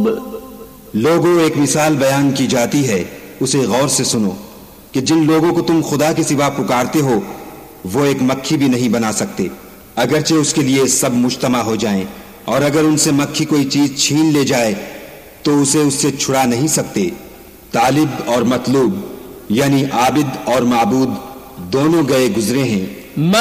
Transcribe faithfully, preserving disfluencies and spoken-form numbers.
लोगों, एक मिसाल बयान की जाती है, उसे गौर से सुनो कि जिन लोगों को तुम खुदा के सिवा पुकारते हो वो एक मक्खी भी नहीं बना सकते, अगरचे उसके लिए सब मुज्तमा हो जाएं, और अगर उनसे मक्खी कोई चीज छीन ले जाए तो उसे उससे छुड़ा नहीं सकते। तालिब और मतलूब यानी आबिद और माबूद दोनों गए गुजरे हैं।